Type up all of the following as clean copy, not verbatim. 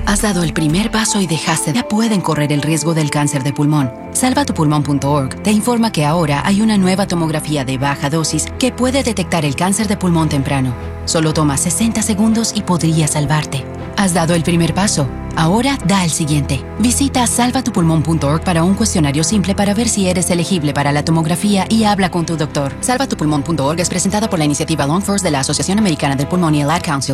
Has dado el primer paso y dejaste ya pueden correr el riesgo del cáncer de pulmón. Salvatupulmón.org te informa que ahora hay una nueva tomografía de baja dosis que puede detectar el cáncer de pulmón temprano. Solo toma 60 segundos y podría salvarte. Has dado el primer paso. Ahora da el siguiente. Visita salvatupulmón.org para un cuestionario simple para ver si eres elegible para la tomografía y habla con tu doctor. Salvatupulmón.org es presentada por la iniciativa Lung First de la Asociación Americana del Pulmón y el Ad Council.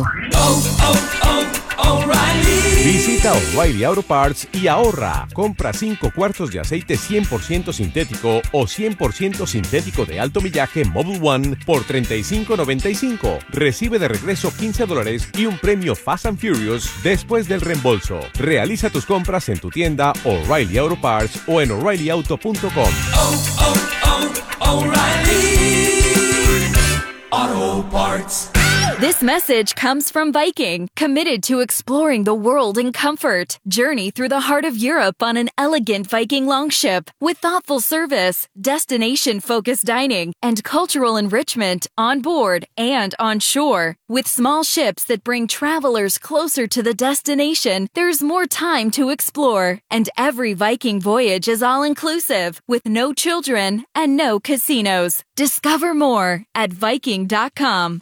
Visita O'Reilly Auto Parts y ahorra. Compra 5 cuartos de aceite 100% sintético o 100% sintético de alto millaje Mobil One por $35.95. Recibe de regreso $15 y un premio Fast and Furious después del reembolso. Realiza tus compras en tu tienda O'Reilly Auto Parts o en O'ReillyAuto.com. O'Reilly Auto Parts. This message comes from Viking, committed to exploring the world in comfort. Journey through the heart of Europe on an elegant Viking longship with thoughtful service, destination-focused dining, and cultural enrichment on board and on shore. With small ships that bring travelers closer to the destination, there's more time to explore. And every Viking voyage is all-inclusive, with no children and no casinos. Discover more at Viking.com.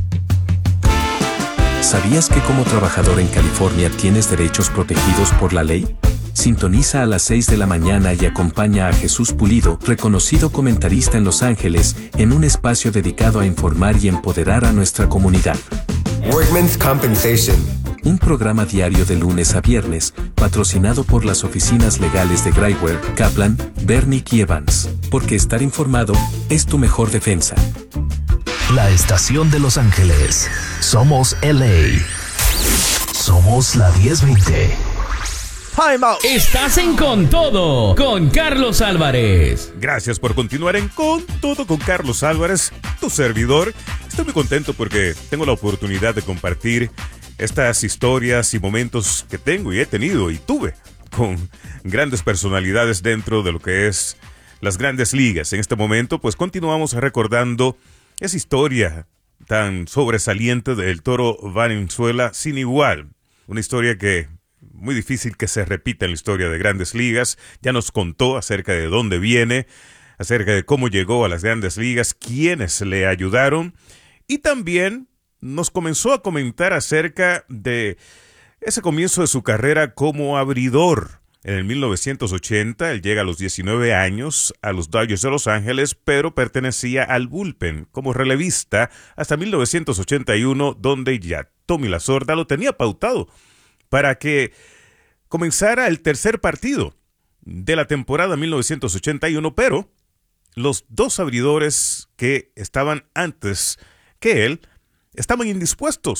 ¿Sabías que como trabajador en California tienes derechos protegidos por la ley? Sintoniza a las 6 de la mañana y acompaña a Jesús Pulido, reconocido comentarista en Los Ángeles, en un espacio dedicado a informar y empoderar a nuestra comunidad. Workmen's Compensation. Un programa diario de lunes a viernes, patrocinado por las oficinas legales de Graiwer, Kaplan, Bernick y Evans. Porque estar informado es tu mejor defensa. La estación de Los Ángeles. Somos LA. Somos la 1020. Time out. Estás en Con Todo con Carlos Álvarez. Gracias por continuar en Con Todo con Carlos Álvarez, tu servidor. Estoy muy contento porque tengo la oportunidad de compartir estas historias y momentos que tengo y he tenido y tuve con grandes personalidades dentro de lo que es las grandes ligas. En este momento, pues continuamos recordando esa historia tan sobresaliente del Toro Valenzuela sin igual. Una historia que muy difícil que se repita en la historia de Grandes Ligas. Ya nos contó acerca de dónde viene, acerca de cómo llegó a las Grandes Ligas, quiénes le ayudaron, y también nos comenzó a comentar acerca de ese comienzo de su carrera como abridor. En el 1980, él llega a los 19 años a los Dodgers de Los Ángeles, pero pertenecía al bullpen como relevista hasta 1981, donde ya Tommy Lasorda lo tenía pautado para que comenzara el tercer partido de la temporada 1981, pero los dos abridores que estaban antes que él estaban indispuestos.